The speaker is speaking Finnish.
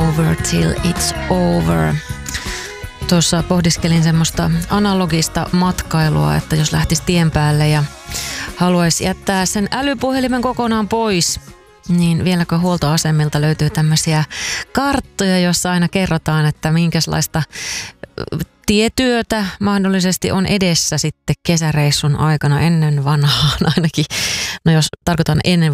over till it's over. Tuossa pohdiskelin semmoista analogista matkailua, että jos lähtisi tien päälle ja haluaisi jättää sen älypuhelimen kokonaan pois, niin vieläkö huoltoasemilta löytyy tämmöisiä karttoja, joissa aina kerrotaan, että minkälaista tietyötä mahdollisesti on edessä sitten kesäreissun aikana ennen vanhaan ainakin. No jos tarkoitan ennen